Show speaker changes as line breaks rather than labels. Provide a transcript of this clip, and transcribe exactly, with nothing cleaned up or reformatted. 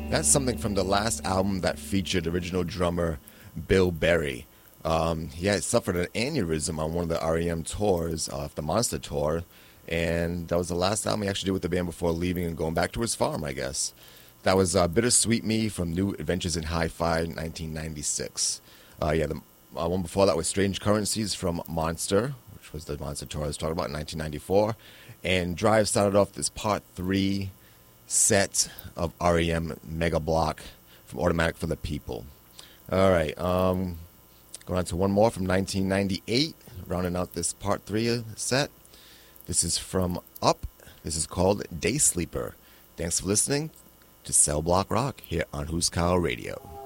That's something from the last album that featured original drummer Bill Berry. Um, he had suffered an aneurysm on one of the R E M tours, uh, the Monster Tour, and that was the last album he actually did with the band before leaving and going back to his farm, I guess. That was uh, Bittersweet Me from New Adventures in Hi-Fi, nineteen ninety-six. Uh, yeah, the uh, one before that was Strange Currencies from Monster, which was the Monster Tour I was talking about in nineteen ninety-four. And Drive started off this part three set of R E M Mega Block from Automatic for the People. All right, um, going on to one more from nineteen ninety-eight, rounding out this part three set. This is from Up. This is called Day Sleeper. Thanks for listening to Cell Block Rock here on Who's Kyle Radio.